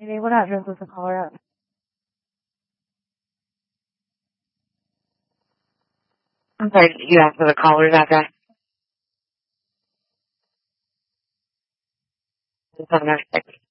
Maybe what address was the caller at? I'm sorry, you asked for the caller's address? It's on our site.